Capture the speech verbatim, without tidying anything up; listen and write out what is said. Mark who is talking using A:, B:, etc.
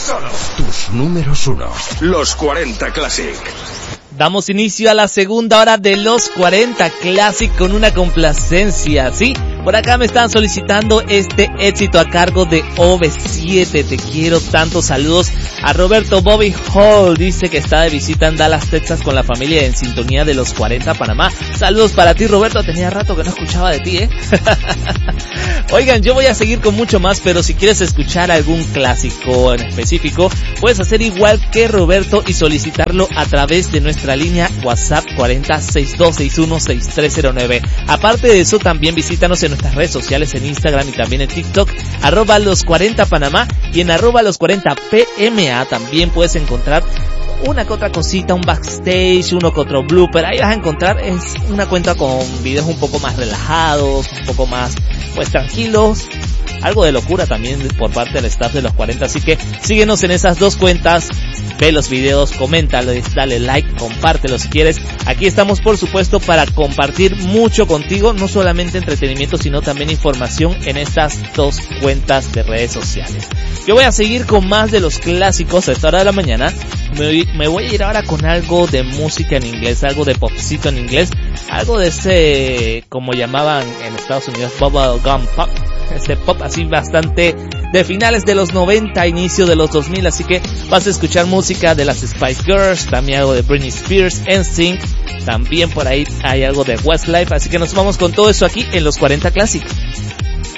A: tus números uno. Los cuarenta Classic.
B: Damos inicio a la segunda hora de los cuarenta Classic con una complacencia, ¿sí? Por acá me están solicitando este éxito a cargo de O V siete, Te quiero tanto. Saludos a Roberto Bobby Hall, dice que está de visita en Dallas, Texas con la familia en sintonía de los cuarenta Panamá. Saludos para ti, Roberto, tenía rato que no escuchaba de ti, ¿eh? Oigan, yo voy a seguir con mucho más, pero si quieres escuchar algún clásico en específico, puedes hacer igual que Roberto y solicitarlo a través de nuestra línea WhatsApp cuarenta, sesenta y dos sesenta y uno, sesenta y tres cero nueve. Aparte de eso, también visítanos en nuestras redes sociales, en Instagram y también en TikTok, arroba los cuarenta Panamá, y en arroba los cuarenta P M A también puedes encontrar una que otra cosita, un backstage, uno que otro blooper. Ahí vas a encontrar, es una cuenta con videos un poco más relajados, un poco más, pues, tranquilos. Algo de locura también por parte del staff de los cuarenta, así que síguenos en esas dos cuentas, ve los videos, coméntalo, dale like, compártelo si quieres. Aquí estamos, por supuesto, para compartir mucho contigo, no solamente entretenimiento, sino también información en estas dos cuentas de redes sociales. Yo voy a seguir con más de los clásicos a esta hora de la mañana. Me, me voy a ir ahora con algo de música en inglés, algo de popcito en inglés, algo de ese, como llamaban en Estados Unidos, bubblegum pop. Este pop así bastante de finales de los noventa, inicio de los dos mil, así que vas a escuchar música de las Spice Girls, también algo de Britney Spears, N Sync, también por ahí hay algo de Westlife, así que nos vamos con todo eso aquí en los cuarenta Classic.